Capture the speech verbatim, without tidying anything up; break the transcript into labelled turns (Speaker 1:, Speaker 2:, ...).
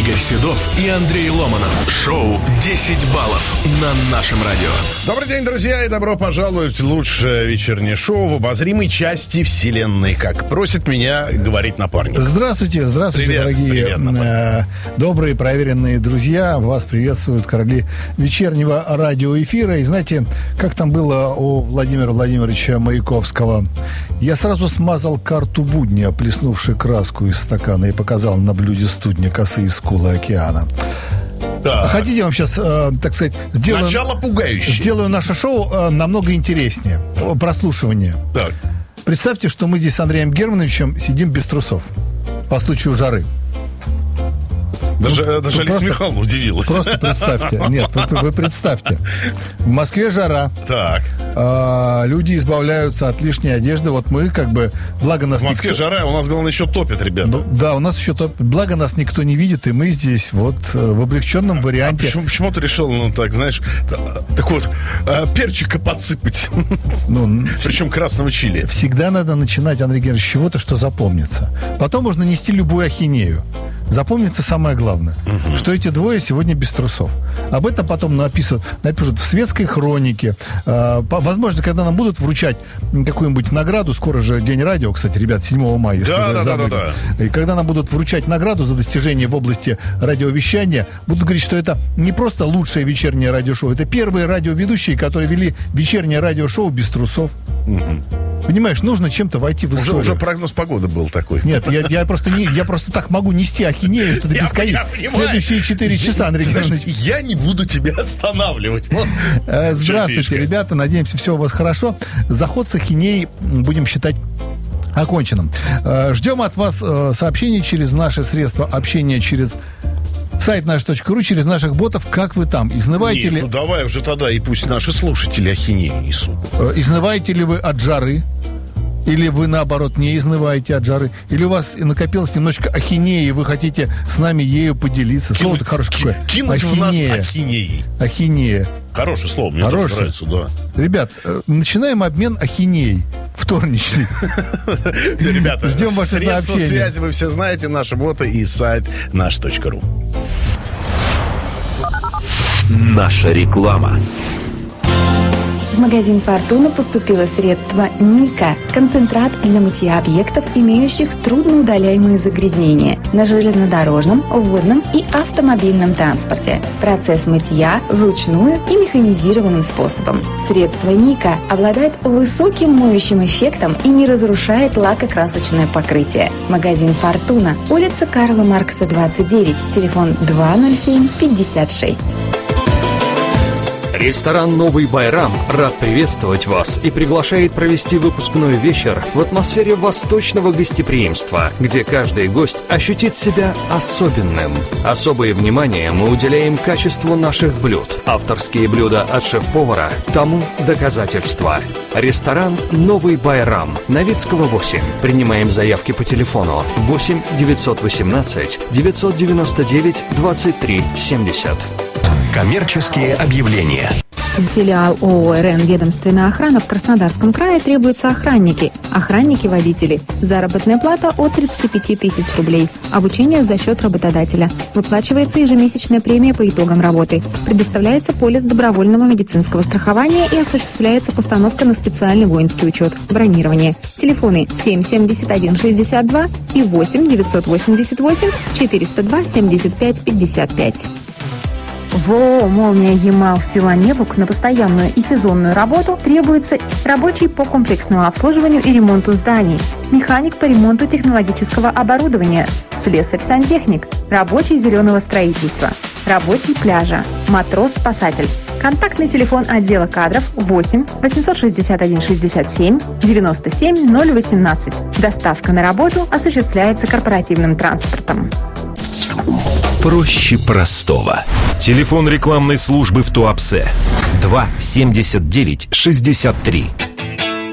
Speaker 1: Игорь Седов и Андрей Ломанов. Шоу «десять баллов» на нашем радио.
Speaker 2: Добрый день, друзья, и добро пожаловать в лучшее вечернее шоу в обозримой части вселенной, как просит меня говорить напарник.
Speaker 3: Здравствуйте, здравствуйте,
Speaker 2: Привет,
Speaker 3: дорогие
Speaker 2: привет,
Speaker 3: э, добрые, проверенные друзья. Вас приветствуют короли вечернего радиоэфира. И знаете, как там было у Владимира Владимировича Маяковского? Я сразу смазал карту будня, плеснувши краску из стакана, и показал на блюде студня косые скулы океана.
Speaker 2: Да.
Speaker 3: Хотите, я вам сейчас, э, так сказать, сделаю,
Speaker 2: Начало пугающее.
Speaker 3: сделаю наше шоу э, намного интереснее. Прослушивание.
Speaker 2: Так.
Speaker 3: Представьте, что мы здесь с Андреем Германовичем сидим без трусов по случаю жары.
Speaker 2: Даже,
Speaker 3: Ну,
Speaker 2: даже Алиса
Speaker 3: просто-
Speaker 2: Михайловна удивилась.
Speaker 3: Просто представьте. Нет, вы, вы представьте. В Москве жара.
Speaker 2: Так.
Speaker 3: а, люди избавляются от лишней одежды. Вот мы как бы... Благо нас
Speaker 2: В Москве
Speaker 3: никто...
Speaker 2: жара, у нас, главное, еще топит, ребята.
Speaker 3: Ну, да, у нас еще топ. Благо нас никто не видит, и мы здесь вот э, в облегченном
Speaker 2: А
Speaker 3: варианте.
Speaker 2: почему, почему ты решил, ну, так, знаешь, та- так вот, э, перчика подсыпать?
Speaker 3: Ну,
Speaker 2: Причем красного чили.
Speaker 3: всегда надо начинать, Андрей Георгиевич, с чего-то, что запомнится. Потом можно нести любую ахинею. Запомнится самое главное, угу. что эти двое сегодня без трусов. Об этом потом напишут, напишут в светской хронике. Э, по, возможно, когда нам будут вручать какую-нибудь награду, скоро же День радио, кстати, ребят, седьмого мая, если
Speaker 2: Да,
Speaker 3: вы
Speaker 2: да,
Speaker 3: забыли.
Speaker 2: да, да,
Speaker 3: И когда нам будут вручать награду за достижения в области радиовещания, будут говорить, что это не просто лучшее вечернее радиошоу, это первые радиоведущие, которые вели вечернее радиошоу без трусов. Угу. Понимаешь, нужно чем-то войти в
Speaker 2: Уже,
Speaker 3: историю.
Speaker 2: уже прогноз погоды был такой.
Speaker 3: Нет, я, я, просто не, я просто так могу нести ахинею, что до
Speaker 2: Я-
Speaker 3: бесконечности.
Speaker 2: я понимаю.
Speaker 3: Следующие четыре часа, Андрей
Speaker 2: Знаешь,
Speaker 3: Георгиевич.
Speaker 2: я не буду тебя останавливать. Вот.
Speaker 3: Э, Здравствуйте,
Speaker 2: Чертишка.
Speaker 3: ребята. Надеемся, все у вас хорошо. Заход с ахинеей будем считать оконченным. Э, Ждем от вас э, сообщений через наши средства общения, через сайт наш точка ру, через наших ботов. Как вы там? Изнываете
Speaker 2: Нет,
Speaker 3: ли,
Speaker 2: ну давай уже тогда, и пусть наши слушатели ахинею несут.
Speaker 3: э, изнываете ли вы от жары? Или вы, наоборот, не изнываете от жары? Или у вас накопилось немножечко ахинеи, и вы хотите с нами ею поделиться? Слово-то хорошее какое.
Speaker 2: Ки- Кинуть в нас ахинеей.
Speaker 3: Ахинея.
Speaker 2: Хорошее слово, мне
Speaker 3: Хорошее.
Speaker 2: тоже нравится, да.
Speaker 3: Ребят, э, начинаем обмен ахинеей. Вторничный.
Speaker 2: Ребята,
Speaker 3: Ждем ваши
Speaker 2: средства
Speaker 3: сообщения.
Speaker 2: связи вы все знаете, наши боты и сайт наш точка ру.
Speaker 1: Наша реклама.
Speaker 4: В магазин «Фортуна» поступило средство «Ника» – концентрат для мытья объектов, имеющих трудноудаляемые загрязнения на железнодорожном, водном и автомобильном транспорте. Процесс мытья вручную и механизированным способом. Средство «Ника» обладает высоким моющим эффектом и не разрушает лакокрасочное покрытие. Магазин «Фортуна», улица Карла Маркса, двадцать девять, телефон два ноль семь пятьдесят шесть.
Speaker 5: Ресторан «Новый Байрам» рад приветствовать вас и приглашает провести выпускной вечер в атмосфере восточного гостеприимства, где каждый гость ощутит себя особенным. Особое внимание мы уделяем качеству наших блюд. Авторские блюда от шеф-повара тому доказательства. Ресторан «Новый Байрам», Новицкого, восемь. Принимаем заявки по телефону восемь девятьсот восемнадцать девятьсот девяносто девять двадцать три семьдесят.
Speaker 1: Коммерческие объявления.
Speaker 6: Филиал ООО «РН Ведомственная охрана» в Краснодарском крае требуются охранники, охранники-водители. Заработная плата от тридцати пяти тысяч рублей. Обучение за счет работодателя. Выплачивается ежемесячная премия по итогам работы. Предоставляется полис добровольного медицинского страхования и осуществляется постановка на специальный воинский учет. Бронирование. Телефоны семь семьдесят один шестьдесят два и восемь девятьсот восемьдесят восемь четыреста два семьдесят пять пятьдесят пять. В ООО «Молния Ямал» села Невук на постоянную и сезонную работу требуется рабочий по комплексному обслуживанию и ремонту зданий, механик по ремонту технологического оборудования, слесарь-сантехник, рабочий зеленого строительства, рабочий пляжа, матрос-спасатель. Контактный телефон отдела кадров восемь восемьсот шестьдесят один шестьдесят семь девяносто семь ноль восемнадцать. Доставка на работу осуществляется корпоративным транспортом.
Speaker 1: Проще простого. Телефон рекламной службы в Туапсе два семьдесят девять шестьдесят три.